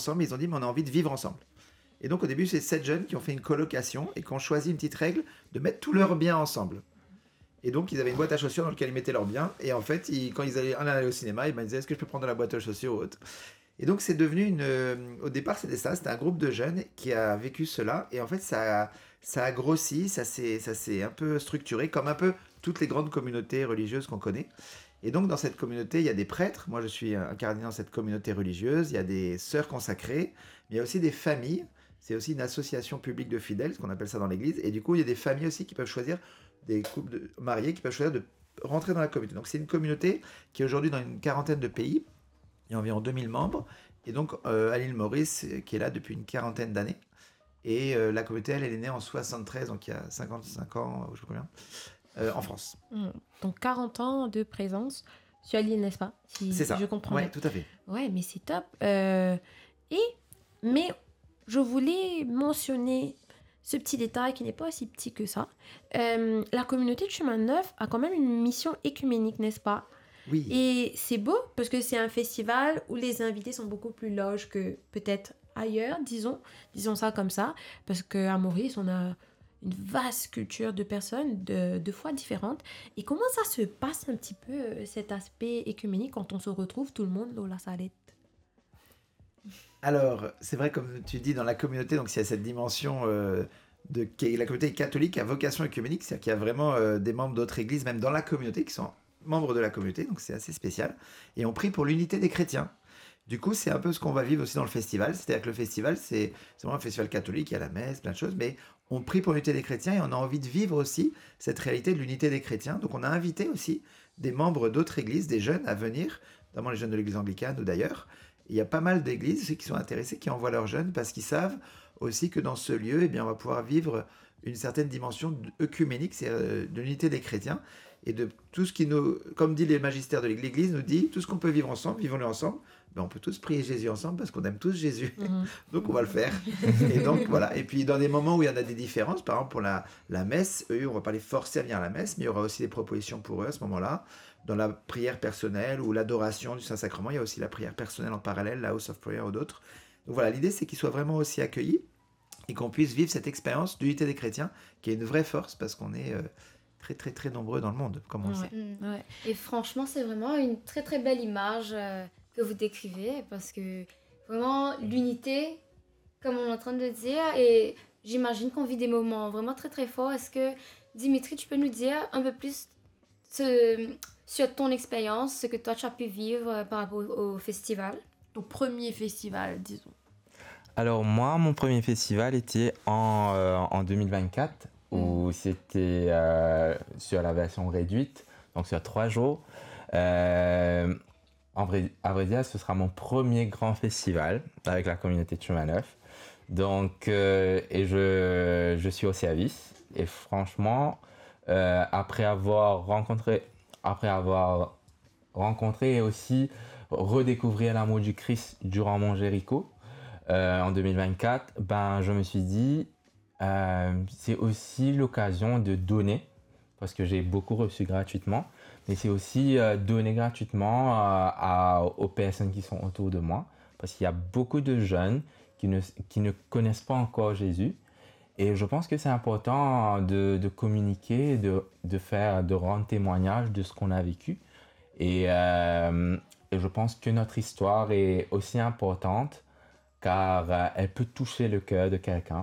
ensemble, ils ont dit, mais on a envie de vivre ensemble. Et donc, au début, c'est 7 jeunes qui ont fait une colocation et qui ont choisi une petite règle de mettre tous leurs biens ensemble. Et donc, ils avaient une boîte à chaussures dans laquelle ils mettaient leurs biens. Et en fait, quand ils allaient au cinéma, ils me disaient, est-ce que je peux prendre la boîte à chaussures ou autre. Et donc, c'est devenu au départ, c'était ça. C'était un groupe de jeunes qui a vécu cela. Et en fait, ça a grossi, ça s'est un peu structuré, comme un peu toutes les grandes communautés religieuses qu'on connaît. Et donc, dans cette communauté, il y a des prêtres. Moi, je suis incarné dans cette communauté religieuse. Il y a des sœurs consacrées. Mais il y a aussi des familles. C'est aussi une association publique de fidèles, ce qu'on appelle ça dans l'église. Et du coup, il y a des familles aussi qui peuvent choisir, des couples mariés qui peuvent choisir de rentrer dans la communauté. Donc, c'est une communauté qui est aujourd'hui dans une quarantaine de pays. Il y a environ 2000 membres. Et donc, à l'île Maurice, qui est là depuis une quarantaine d'années. Et la communauté, elle est née en 73, donc il y a 55 ans, je sais pas combien, en France. Donc, 40 ans de présence sur l'île, n'est-ce pas? C'est ça. Je comprends Oui, bien. tout à fait. Ouais, mais c'est top. Mais je voulais mentionner ce petit détail qui n'est pas aussi petit que ça. La communauté de Chemin Neuf a quand même une mission écuménique, n'est-ce pas? Oui. Et c'est beau parce que c'est un festival où les invités sont beaucoup plus larges que peut-être ailleurs, disons ça comme ça. Parce qu'à Maurice, on a une vaste culture de personnes de foi différentes. Et comment ça se passe un petit peu, cet aspect écuménique, quand on se retrouve tout le monde dans la salette? Alors, c'est vrai, comme tu dis, dans la communauté, donc il y a cette dimension la communauté catholique à vocation œcuménique, c'est-à-dire qu'il y a vraiment des membres d'autres églises, même dans la communauté, qui sont membres de la communauté, donc c'est assez spécial. Et on prie pour l'unité des chrétiens. Du coup, c'est un peu ce qu'on va vivre aussi dans le festival, c'est-à-dire que le festival, c'est vraiment un festival catholique, il y a la messe, plein de choses, mais on prie pour l'unité des chrétiens et on a envie de vivre aussi cette réalité de l'unité des chrétiens. Donc on a invité aussi des membres d'autres églises, des jeunes à venir, notamment les jeunes de l'église anglicane ou d'ailleurs. Il y a pas mal d'églises qui sont intéressées, qui envoient leurs jeunes parce qu'ils savent aussi que dans ce lieu, eh bien, on va pouvoir vivre une certaine dimension œcuménique, c'est de l'unité des chrétiens et de tout ce qui nous, comme dit les magistères de l'Église, nous dit tout ce qu'on peut vivre ensemble, vivons-le ensemble. Ben, on peut tous prier Jésus ensemble parce qu'on aime tous Jésus, donc on va le faire. Et donc voilà. Et puis dans des moments où il y en a des différences, par exemple pour la messe, eux, on va pas les forcer à venir à la messe, mais il y aura aussi des propositions pour eux à ce moment-là. Dans la prière personnelle ou l'adoration du Saint-Sacrement, il y a aussi la prière personnelle en parallèle, la House of Prayer ou d'autres. Donc voilà, l'idée c'est qu'ils soient vraiment aussi accueillis et qu'on puisse vivre cette expérience d'unité des chrétiens, qui est une vraie force parce qu'on est très très très nombreux dans le monde, comme on le sait. Ouais. Et franchement, c'est vraiment une très très belle image que vous décrivez, parce que vraiment l'unité, comme on est en train de le dire, et j'imagine qu'on vit des moments vraiment très très forts. Est-ce que, Dimitri, tu peux nous dire un peu plus sur ton expérience, ce que toi tu as pu vivre par rapport au festival? Ton premier festival, disons. Alors moi, mon premier festival était en 2024, où c'était sur la version réduite, donc sur 3 jours. À vrai dire, ce sera mon premier grand festival avec la communauté de Chemin Neuf. Donc, et je suis au service. Et franchement, après avoir rencontré et aussi redécouvrir l'amour du Christ durant mon Jéricho en 2024, ben, je me suis dit, c'est aussi l'occasion de donner, parce que j'ai beaucoup reçu gratuitement, mais c'est aussi donner gratuitement aux personnes qui sont autour de moi, parce qu'il y a beaucoup de jeunes qui ne connaissent pas encore Jésus. Et je pense que c'est important de communiquer, de rendre témoignage de ce qu'on a vécu. Et je pense que notre histoire est aussi importante, car elle peut toucher le cœur de quelqu'un.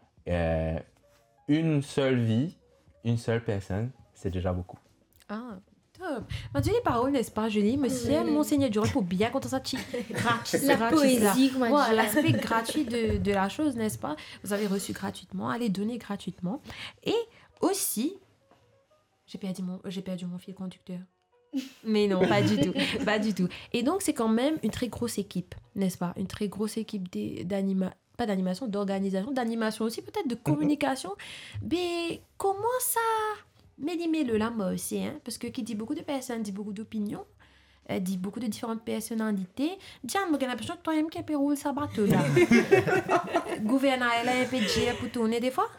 Une seule vie, une seule personne, c'est déjà beaucoup. Ah, top. Tu dis les paroles, n'est-ce pas, Julie? Monsieur, Monseigneur Durand, pour bien qu'on ça gratuit. La poésie, comment dire. Voilà, l'aspect gratuit de la chose, n'est-ce pas? Vous avez reçu gratuitement, allez donner gratuitement. Et aussi, j'ai perdu mon fil conducteur. Mais non, pas du tout, pas du tout. Et donc, c'est quand même une très grosse équipe, n'est-ce pas? Une très grosse équipe pas d'animation, d'organisation, d'animation aussi, peut-être de communication. Mais comment ça mêler là, moi aussi, hein? Parce que qui dit beaucoup de personnes, dit beaucoup d'opinions, dit beaucoup de différentes personnalités. Tiens, moi, j'ai l'impression que toi-même qui roule ça bateau, là. Gouverneur, elle a un peu de GR pour tourner des fois?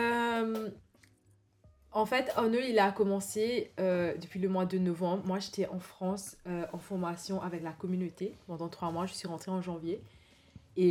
En fait, Arnold, il a commencé depuis le mois de novembre. Moi, j'étais en France en formation avec la communauté pendant 3 mois. Je suis rentrée en janvier.